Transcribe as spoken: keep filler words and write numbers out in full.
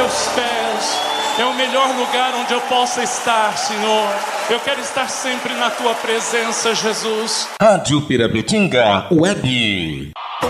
teus pés. É o melhor lugar onde eu possa estar, Senhor. Eu quero estar sempre na tua presença, Jesus. Rádio Pirapetinga Web.